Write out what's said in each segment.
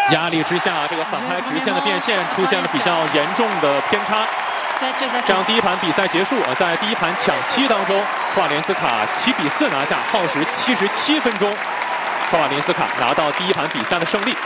压力之下，这个反拍直线的变线出现了比较严重的偏差。这样第一盘比赛结束，在第一盘抢七当中，科瓦连斯卡7比4拿下，耗时77分钟，科瓦连斯卡拿到第一盘比赛的胜利。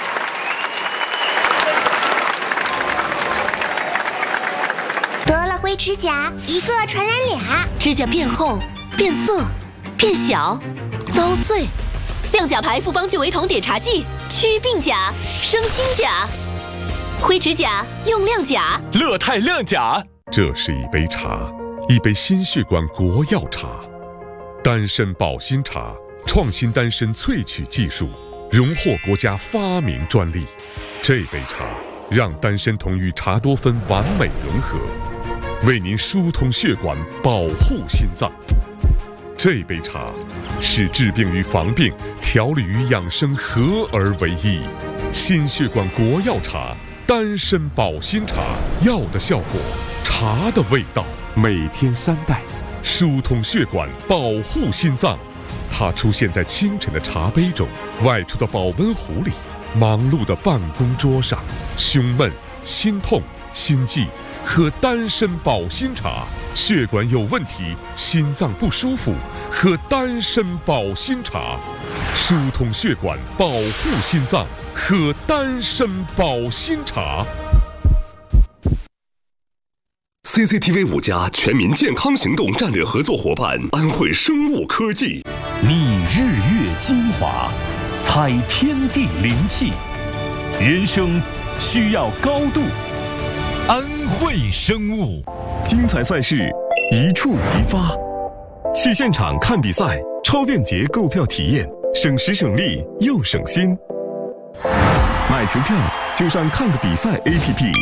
得了灰指甲，一个传染俩， 指甲变厚、变色、变小、遭碎。亮甲牌复方聚维酮碘茶剂，祛病甲，生新甲。灰指甲用亮甲， 乐泰亮甲。 这是一杯茶，一杯心血管国药茶，丹参保心茶，创新丹参萃取技术，荣获国家发明专利。这杯茶让丹参酮与茶多酚完美融合，为您疏通血管，保护心脏。这杯茶是治病与防病、调理与养生合而为一。心血管国药茶，丹参保心茶，药的效果，茶的味道。每天3袋，疏通血管，保护心脏。它出现在清晨的茶杯中，外出的保温壶里，忙碌的办公桌上。胸闷、心痛、心悸，喝丹参保心茶。血管有问题，心脏不舒服，喝丹参保心茶。疏通血管，保护心脏，喝丹参保心茶。 CCTV 5家全民健康行动战略合作伙伴安徽生物科技， 觅日月精华，采天地灵气，人生需要高度。安徽生物， 精彩赛事一触即发，去现场看比赛，超便捷购票体验，省时省力又省心。买球票就上看个比赛 APP。